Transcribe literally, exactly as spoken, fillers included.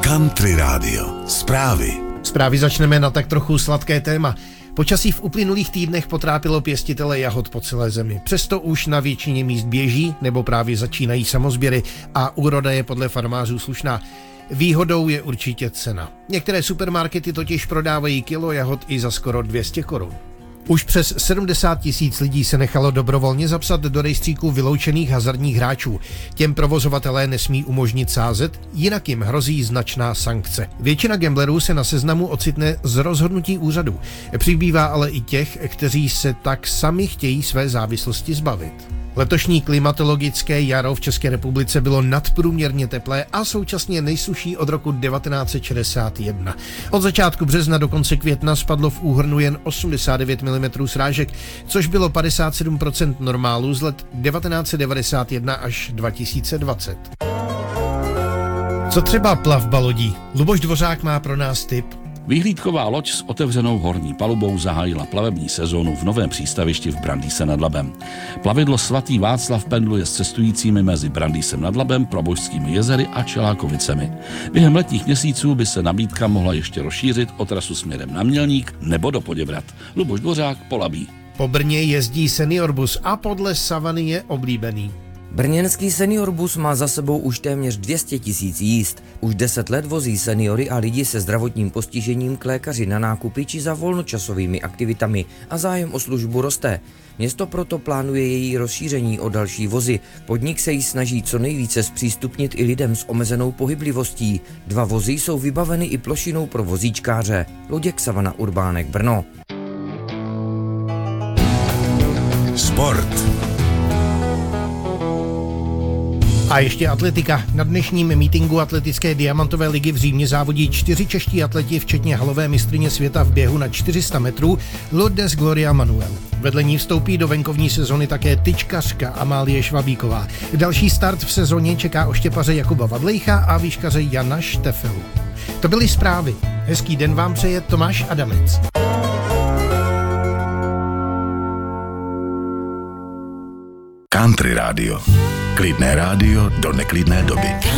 Country Radio. Zprávy. Zprávy začneme na tak trochu sladké téma. Počasí v uplynulých týdnech potrápilo pěstitele jahod po celé zemi. Přesto už na většině míst běží nebo právě začínají samozběry a úroda je podle farmářů slušná. Výhodou je určitě cena. Některé supermarkety totiž prodávají kilo jahod i za skoro dvě stě korun. Už přes sedmdesát tisíc lidí se nechalo dobrovolně zapsat do rejstříku vyloučených hazardních hráčů. Těm provozovatelé nesmí umožnit sázet, jinak jim hrozí značná sankce. Většina gamblerů se na seznamu ocitne z rozhodnutí úřadu. Přibývá ale i těch, kteří se tak sami chtějí své závislosti zbavit. Letošní klimatologické jaro v České republice bylo nadprůměrně teplé a současně nejsušší od roku devatenáct set šedesát jedna. Od začátku března do konce května spadlo v úhrnu jen osmdesát devět milimetrů srážek, což bylo padesát sedm procent normálu z let devatenáct set devadesát jedna až dva tisíce dvacet. Co třeba plavba lodí? Luboš Dvořák má pro nás tip. Vyhlídková loď s otevřenou horní palubou zahájila plavební sezónu v novém přístavišti v Brandýse nad Labem. Plavidlo Svatý Václav pendluje s cestujícími mezi Brandýsem nad Labem, Probožskými jezery a Čelákovicemi. Během letních měsíců by se nabídka mohla ještě rozšířit o trasu směrem na Mělník nebo do Poděbrad. Luboš Dvořák, Polabí. Po Brně jezdí seniorbus a podle Savany je oblíbený. Brněnský seniorbus má za sebou už téměř dvě stě tisíc jízd. Už deset let vozí seniory a lidi se zdravotním postižením k lékaři na nákupy či za volnočasovými aktivitami a zájem o službu roste. Město proto plánuje její rozšíření o další vozy. Podnik se jí snaží co nejvíce zpřístupnit i lidem s omezenou pohyblivostí. Dva vozy jsou vybaveny i plošinou pro vozíčkáře. Luděk Savana, Urbánek, Brno. Sport. A ještě atletika. Na dnešním mítinku atletické diamantové ligy v Římě závodí čtyři čeští atleti, včetně halové mistryně světa v běhu na čtyři sta metrů Lourdes Gloria Manuel. Vedle ní vstoupí do venkovní sezony také tyčkařka Amálie Švabíková. Další start v sezóně čeká oštěpaře Jakuba Vadlejcha a výškaře Jana Štefelu. To byly zprávy. Hezký den vám přeje Tomáš Adamec. Country Radio. Klidné rádio do neklidné doby.